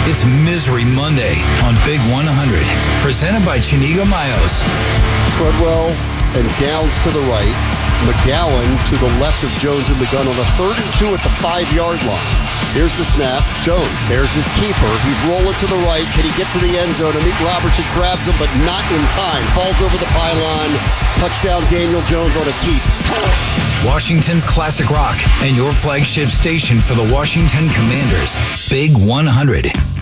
It's Misery Monday on Big 100, presented by Chinigo Mayos. Treadwell and Downs to the right. McGowan to the left of Jones in the gun on a 3rd and 2 at the 5-yard line. Here's the snap. Jones, there's his keeper. He's rolling to the right. Can he get to the end zone? Amik Robertson grabs him, but not in time. Falls over the pylon. Touchdown, Daniel Jones on a keep. Washington's classic rock and your flagship station for the Washington Commanders. Big 100.